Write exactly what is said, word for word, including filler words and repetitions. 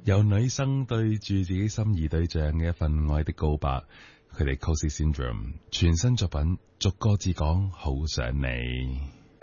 由女生對住自己心儀對象嘅一份愛的告白，佢哋 Cozy Syndrome 全新作品逐個字講好想你。